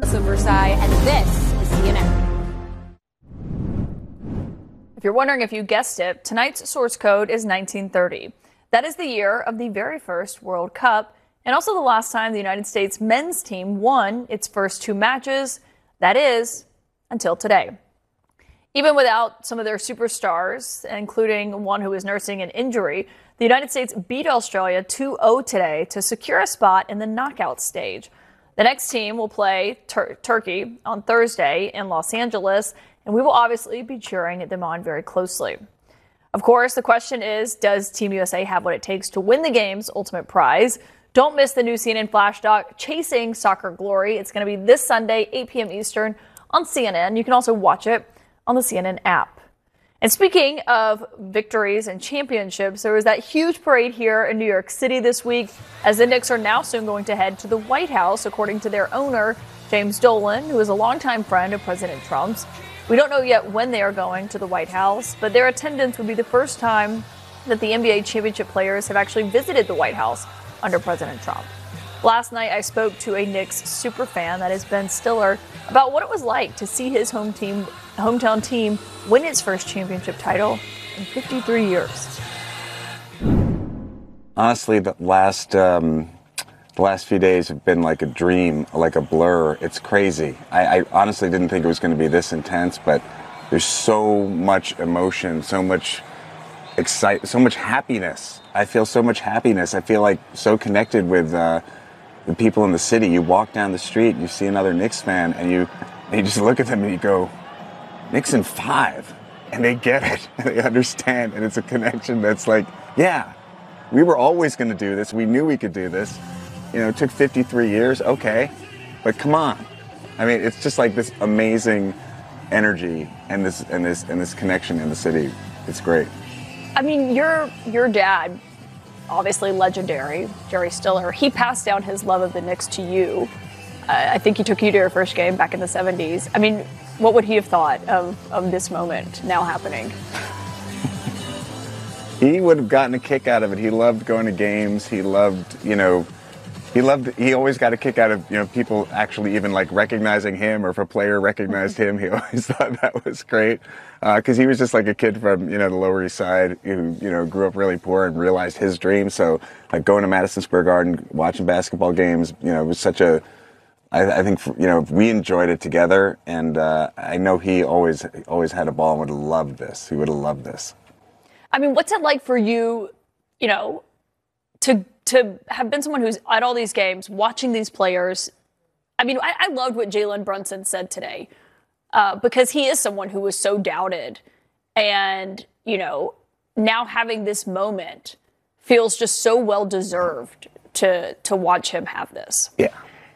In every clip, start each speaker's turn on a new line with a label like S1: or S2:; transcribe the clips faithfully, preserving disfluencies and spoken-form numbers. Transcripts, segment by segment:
S1: Versailles, and this is C N N.
S2: If you're wondering if you guessed it, tonight's source code is nineteen thirty. That is the year of the very first World Cup, and also the last time the United States men's team won its first two matches. That is, until today. Even without some of their superstars, including one who is nursing an injury, the United States beat Australia two oh today to secure a spot in the knockout stage. The next team will play Tur- Turkey on Thursday in Los Angeles, and we will obviously be cheering them on very closely. Of course, the question is, does Team U S A have what it takes to win the game's ultimate prize? Don't miss the new C N N Flash Doc, Chasing Soccer Glory. It's going to be this Sunday, eight p.m. Eastern on C N N. You can also watch it on the C N N app. And speaking of victories and championships, there was that huge parade here in New York City this week, as the Knicks are now soon going to head to the White House, according to their owner, James Dolan, who is a longtime friend of President Trump's. We don't know yet when they are going to the White House, but their attendance would be the first time that the N B A championship players have actually visited the White House under President Trump. Last night, I spoke to a Knicks superfan, that is Ben Stiller, about what it was like to see his home team, hometown team win its first championship title in fifty-three years.
S3: Honestly, the last um, the last few days have been like a dream, like a blur. It's crazy. I, I honestly didn't think it was going to be this intense, but there's so much emotion, so much excite, so much happiness. I feel so much happiness. I feel like so connected with uh, the people in the city. You walk down the street, you see another Knicks fan, and you and you just look at them and you go, Knicks in five, and they get it, and they understand, and it's a connection that's like, yeah, we were always going to do this. We knew we could do this. You know, it took fifty-three years, okay, but come on. I mean, it's just like this amazing energy and this and this and this connection in the city. It's great.
S2: I mean, your your dad, obviously legendary, Jerry Stiller, he passed down his love of the Knicks to you. Uh, I think he took you to your first game back in the seventies. I mean, what would he have thought of, of this moment now happening?
S3: He would have gotten a kick out of it. He loved going to games. He loved, you know, he loved, he always got a kick out of, you know, people actually even like recognizing him, or if a player recognized him, he always thought that was great. Because uh, he was just like a kid from, you know, the Lower East Side who, you know, grew up really poor and realized his dream. So like going to Madison Square Garden, watching basketball games, you know, it was such a, I, I think, you know, we enjoyed it together. And uh, I know he always, always had a ball and would have loved this. He would have loved this.
S2: I mean, what's it like for you, you know, to to have been someone who's at all these games, watching these players? I mean, I, I loved what Jalen Brunson said today, uh, because he is someone who was so doubted. And, you know, now having this moment feels just so well-deserved to to watch him have this.
S3: Yeah.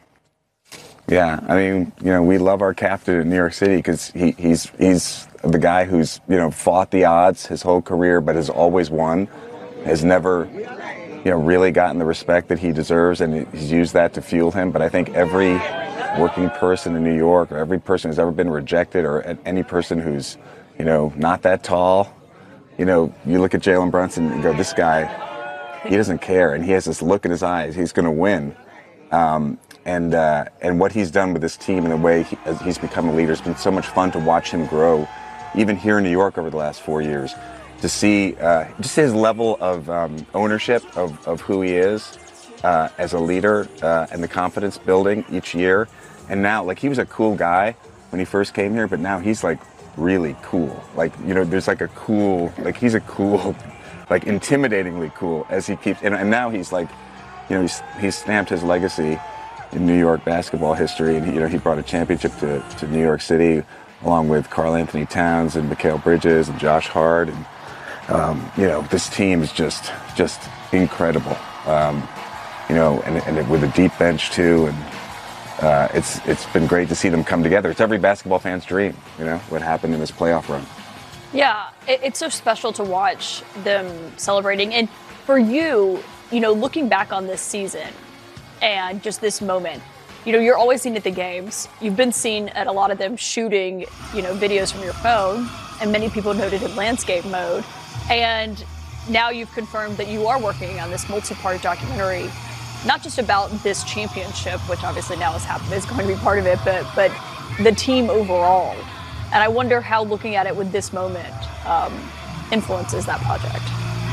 S3: Yeah, I mean, you know, we love our captain in New York City because he, he's he's the guy who's, you know, fought the odds his whole career, but has always won, has never, you know, really gotten the respect that he deserves, and he's used that to fuel him. But I think every working person in New York, or every person who's ever been rejected, or any person who's, you know, not that tall, you know, you look at Jalen Brunson and go, this guy, he doesn't care, and he has this look in his eyes, he's going to win. Um, and uh, and what he's done with this team and the way he, as he's become a leader, it's been so much fun to watch him grow, even here in New York over the last four years, to see uh, just his level of um, ownership of, of who he is uh, as a leader, uh, and the confidence building each year. And now, like, he was a cool guy when he first came here, but now he's like really cool. Like, you know, there's like a cool, like he's a cool, like intimidatingly cool as he keeps, and, and now he's like, you know, he's, he's stamped his legacy in New York basketball history, and he, you know, he brought a championship to, to New York City along with Karl Anthony Towns and Mikal Bridges and Josh Hart, and um, you know, this team is just just incredible. Um, you know, and, and with a deep bench too, and uh, it's it's been great to see them come together. It's every basketball fan's dream, you know, what happened in this playoff run.
S2: Yeah, it, it's so special to watch them celebrating, and for you, you know, looking back on this season and just this moment, you know, you're always seen at the games. You've been seen at a lot of them shooting, you know, videos from your phone, and many people noted in landscape mode. And now you've confirmed that you are working on this multi-part documentary not just about this championship, which obviously now is happening, is going to be part of it, but but the team overall. And I wonder how looking at it with this moment um, influences that project.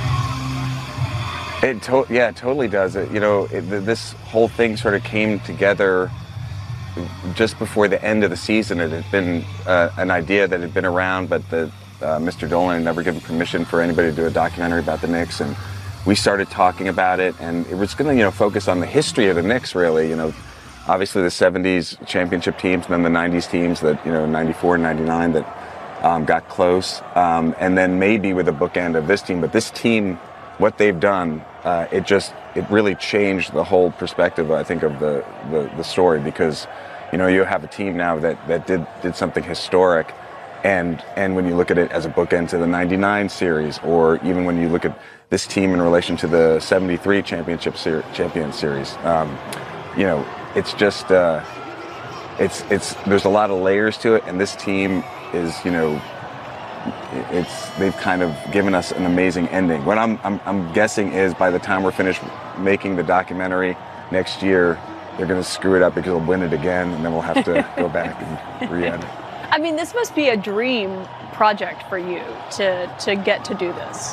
S3: It to- yeah, it totally does. It, you know, it, this whole thing sort of came together just before the end of the season. It had been uh, an idea that had been around, but the, uh, Mister Dolan had never given permission for anybody to do a documentary about the Knicks, and we started talking about it, and it was going to, you know, focus on the history of the Knicks, really. You know, obviously the seventies championship teams, and then the nineties teams that, you know, ninety-four and ninety-nine that um, got close, um, and then maybe with a bookend of this team. But this team, what they've done, uh, it just, it really changed the whole perspective, I think, of the, the, the story, because, you know, you have a team now that, that did, did something historic. And and when you look at it as a bookend to the ninety-nine series, or even when you look at this team in relation to the seventy-three championship ser- champion series, um, you know, it's just, uh, it's, it's, there's a lot of layers to it. And this team is, you know, it's, they've kind of given us an amazing ending. What I'm, I'm, I'm guessing is by the time we're finished making the documentary next year, they're going to screw it up because they'll win it again, and then we'll have to go back and re-end it.
S2: I mean, this must be a dream project for you to to get to do this.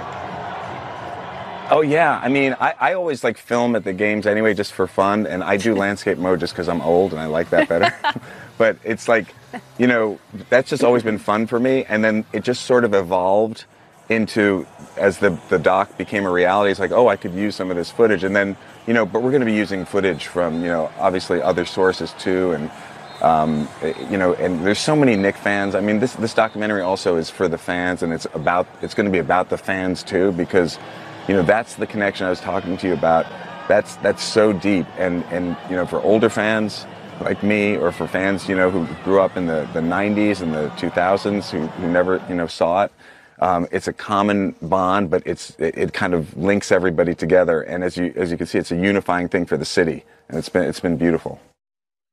S3: Oh yeah, I mean, I, I always like film at the games anyway, just for fun, and I do landscape mode just because I'm old and I like that better. But it's like, you know, that's just always been fun for me, and then it just sort of evolved into, as the the doc became a reality, it's like, oh, I could use some of this footage, and then, you know, but we're going to be using footage from, you know, obviously other sources too, and um, you know, and there's so many Knick fans. I mean, this this documentary also is for the fans, and it's about, it's going to be about the fans too, because, you know, that's the connection I was talking to you about. That's that's so deep, and and you know, for older fans like me, or for fans, you know, who grew up in the the nineties and the two thousands, who who never, you know, saw it. Um, it's a common bond, but it's it, it kind of links everybody together, and as you as you can see, it's a unifying thing for the city, and it's been it's been beautiful.